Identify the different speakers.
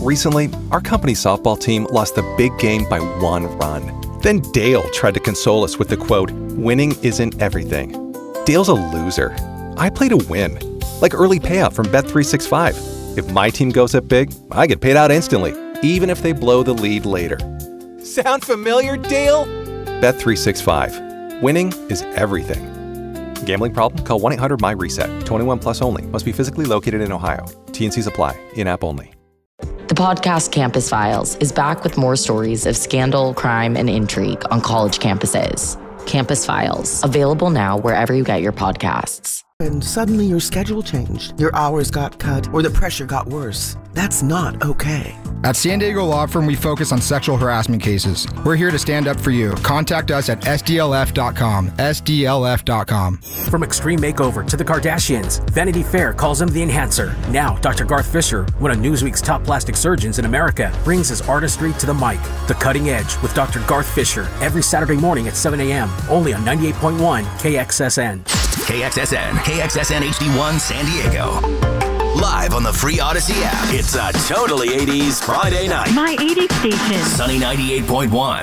Speaker 1: Recently, our company's softball team lost the big game by 1 run. Then Dale tried to console us with the quote, "Winning isn't everything." Dale's a loser. I play to win, like early payout from Bet365. If my team goes up big, I get paid out instantly, even if they blow the lead later. Sound familiar, Dale? Bet365. Winning is everything. Gambling problem? Call 1-800-MY-RESET. 21 plus only. Must be physically located in Ohio. T&Cs apply. In-app only.
Speaker 2: The podcast Campus Files is back with more stories of scandal, crime, and intrigue on college campuses. Campus Files, available now wherever you get your podcasts.
Speaker 3: And suddenly your schedule changed, your hours got cut, or the pressure got worse. That's not okay.
Speaker 4: At San Diego Law Firm, we focus on sexual harassment cases. We're here to stand up for you. Contact us at sdlf.com. sdlf.com.
Speaker 5: From Extreme Makeover to the Kardashians, Vanity Fair calls him the Enhancer. Now, Dr. Garth Fisher, one of Newsweek's top plastic surgeons in America, brings his artistry to the mic. The Cutting Edge with Dr. Garth Fisher, every Saturday morning at 7 a.m., only on 98.1 KXSN.
Speaker 6: KXSN, KXSN HD1 San Diego. Live on the free Odyssey app. It's a totally 80s Friday night.
Speaker 7: My 80s station.
Speaker 6: Sunny 98.1.